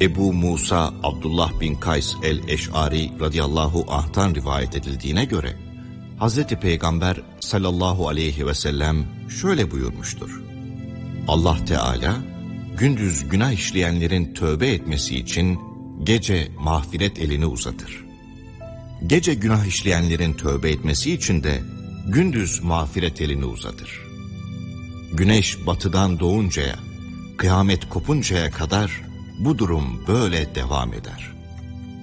Ebu Musa Abdullah bin Kays el-Eş'ari radıyallahu anh'tan rivayet edildiğine göre Hazreti Peygamber sallallahu aleyhi ve sellem şöyle buyurmuştur: Allah Teala gündüz günah işleyenlerin tövbe etmesi için gece mağfiret elini uzatır. Gece günah işleyenlerin tövbe etmesi için de gündüz mağfiret elini uzatır. Güneş batıdan doğuncaya, kıyamet kopuncaya kadar bu durum böyle devam eder.